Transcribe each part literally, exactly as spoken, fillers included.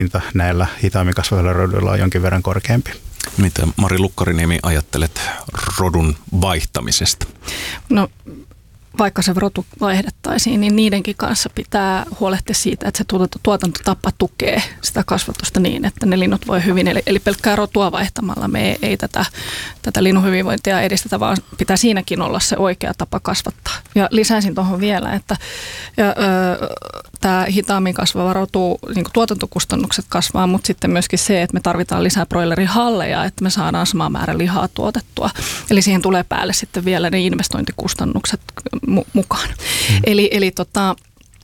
hinta näillä hitaammin kasvavilla roduilla on jonkin verran korkeampi. Mitä Mari Lukkariniemi ajattelet rodun vaihtamisesta? No vaikka se rotu vaihdettaisiin, niin niidenkin kanssa pitää huolehtia siitä, että se tuotantotapa tukee sitä kasvatusta niin, että ne linnut voi hyvin. Eli, eli pelkkää rotua vaihtamalla me ei, ei tätä, tätä linnun hyvinvointia edistetä, vaan pitää siinäkin olla se oikea tapa kasvattaa. Ja lisäisin tuohon vielä, että tämä hitaammin kasvava rotu, niin kuin tuotantokustannukset kasvaa, mutta sitten myöskin se, että me tarvitaan lisää broilerihalleja, että me saadaan sama määrä lihaa tuotettua. Eli siihen tulee päälle sitten vielä ne investointikustannukset mukaan. Mm. Eli, eli tota,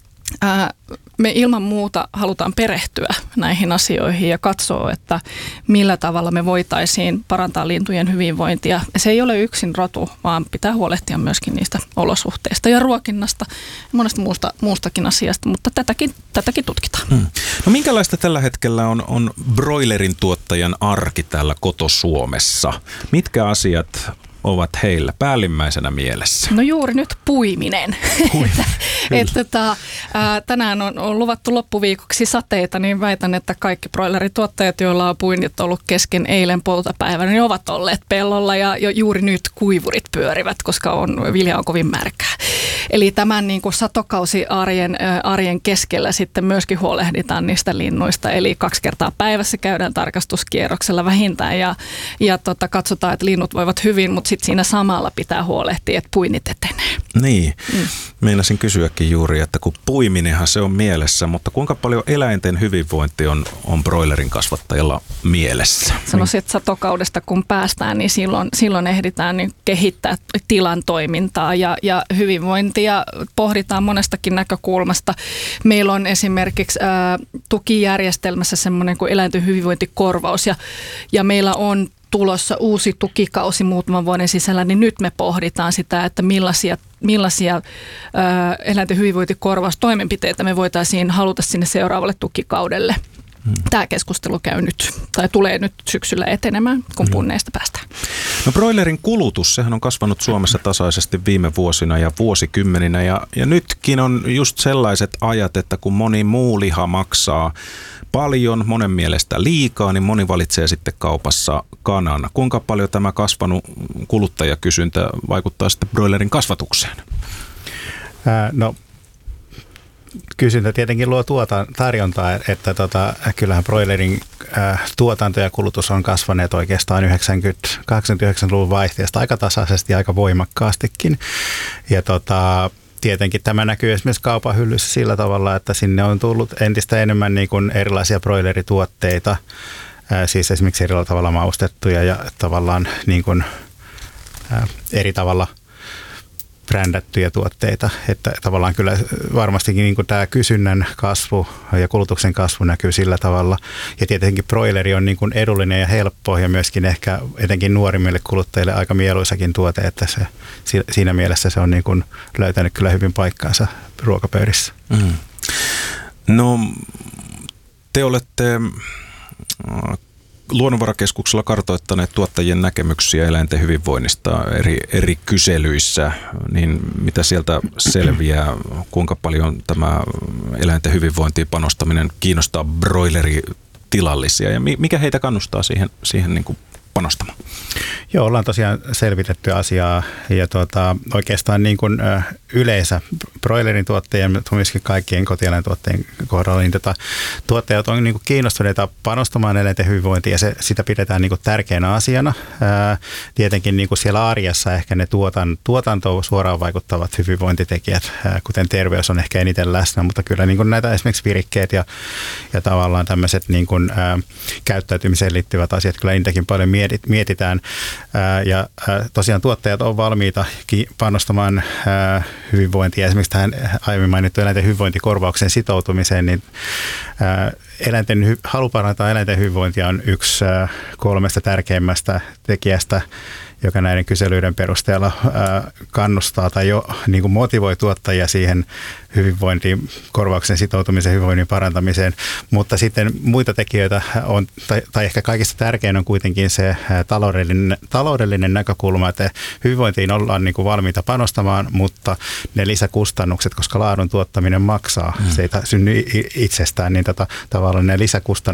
ää, me ilman muuta halutaan perehtyä näihin asioihin ja katsoa, että millä tavalla me voitaisiin parantaa lintujen hyvinvointia. Ja se ei ole yksin rotu, vaan pitää huolehtia myöskin niistä olosuhteista ja ruokinnasta ja monesta muusta, muustakin asiasta, mutta tätäkin, tätäkin tutkitaan. Mm. No minkälaista tällä hetkellä on, on broilerin tuottajan arki täällä koto-Suomessa? Mitkä asiat ovat heillä päällimmäisenä mielessä? No juuri nyt puiminen. että, et, tota, ää, tänään on, on luvattu loppuviikoksi sateita, niin väitän, että kaikki broilerituottajat, joilla on puinnit ollut kesken eilen poutapäivänä, niin ovat olleet pellolla ja jo juuri nyt kuivurit pyörivät, koska on, vilja on kovin märkää. Eli tämän niin kuin satokausi-arjen arjen keskellä sitten myöskin huolehditaan niistä linnuista. Eli kaksi kertaa päivässä käydään tarkastuskierroksella vähintään ja, ja tota, katsotaan, että linnut voivat hyvin, mutta sitten siinä samalla pitää huolehtia, että puinnit etenee. Niin, mm. meinasin kysyäkin juuri, että kun puiminenhan se on mielessä, mutta kuinka paljon eläinten hyvinvointi on, on broilerin kasvattajalla mielessä? Sanoisin, että satokaudesta kun päästään, niin silloin, silloin ehditään niin kehittää tilan toimintaa ja, ja hyvinvointia pohditaan monestakin näkökulmasta. Meillä on esimerkiksi ää, tukijärjestelmässä semmoinen kuin eläinten hyvinvointikorvaus ja, ja meillä on tulossa uusi tukikausi muutaman vuoden sisällä, niin nyt me pohditaan sitä, että millaisia, millaisia ö, eläinten hyvinvointikorvaustoimenpiteitä me voitaisiin haluta sinne seuraavalle tukikaudelle. Hmm. Tämä keskustelu käy nyt, tai tulee nyt syksyllä etenemään, kun punneista päästään. No broilerin kulutus, sehän on kasvanut Suomessa tasaisesti viime vuosina ja vuosikymmeninä, ja, ja nytkin on just sellaiset ajat, että kun moni muu liha maksaa paljon, monen mielestä liikaa, niin moni valitsee sitten kaupassa kanan. Kuinka paljon tämä kasvanut kuluttajakysyntä vaikuttaa sitten broilerin kasvatukseen? Ää, no kysyntä tietenkin luo tuota tarjontaa, että tota, kyllähän broilerin ää, tuotanto ja kulutus on kasvaneet oikeastaan yhdeksänkymmentä-kahdeksankymmentäyhdeksänluvun vaihteesta aika tasaisesti ja aika voimakkaastikin. Ja tota, tietenkin tämä näkyy esimerkiksi kaupan hyllyssä sillä tavalla, että sinne on tullut entistä enemmän niin kuin erilaisia broilerituotteita, ää, siis esimerkiksi eri tavalla maustettuja ja tavallaan niin kuin, ää, eri tavalla brändättyjä tuotteita, että tavallaan kyllä varmastikin niin kuin tämä kysynnän kasvu ja kulutuksen kasvu näkyy sillä tavalla. Ja tietenkin broileri on niin kuin edullinen ja helppo ja myöskin ehkä etenkin nuorimmille kuluttajille aika mieluisakin tuote, että se, siinä mielessä se on niin kuin löytänyt kyllä hyvin paikkaansa ruokapöydissä. Mm. No te olette Luonnonvarakeskuksella kartoittaneet tuottajien näkemyksiä eläinten hyvinvoinnista eri, eri kyselyissä, niin mitä sieltä selviää, kuinka paljon tämä eläinten hyvinvointiin panostaminen kiinnostaa broileritilallisia ja mikä heitä kannustaa siihen, siihen niin kuin panostamaan? Joo, ollaan tosiaan selvitetty asiaa ja tuota, oikeastaan niin kuin yleensä broilerin tuottajien, mutta myöskin kaikkien kotieläintuottajien kohdalla, niin tota, tuottajat on niin kuin kiinnostuneita panostamaan eläinten hyvinvointiin ja se, sitä pidetään niin kuin tärkeänä asiana. Ää, tietenkin niin kuin siellä arjessa ehkä ne tuotan, tuotantoon suoraan vaikuttavat hyvinvointitekijät, ää, kuten terveys on ehkä eniten läsnä, mutta kyllä niin kuin näitä esimerkiksi virikkeet ja, ja tavallaan tämmöiset niin kuin, ää, käyttäytymiseen liittyvät asiat kyllä niitäkin paljon mietitään. Ja tosiaan tuottajat on valmiita panostamaan hyvinvointia. Esimerkiksi tähän aiemmin mainittu eläinten hyvinvointikorvauksen sitoutumiseen, niin eläinten, halu parantaa eläinten hyvinvointia on yksi kolmesta tärkeimmästä tekijästä, joka näiden kyselyiden perusteella kannustaa tai jo niin kuin motivoi tuottajia siihen hyvinvointiin, korvauksen sitoutumisen hyvinvoinnin parantamiseen. Mutta sitten muita tekijöitä on, tai, tai ehkä kaikista tärkein on kuitenkin se taloudellinen, taloudellinen näkökulma, että hyvinvointiin ollaan niin kuin valmiita panostamaan, mutta ne lisäkustannukset, koska laadun tuottaminen maksaa, mm. se ei synny itsestään, niin tota, tavallaan ne lisäkustannukset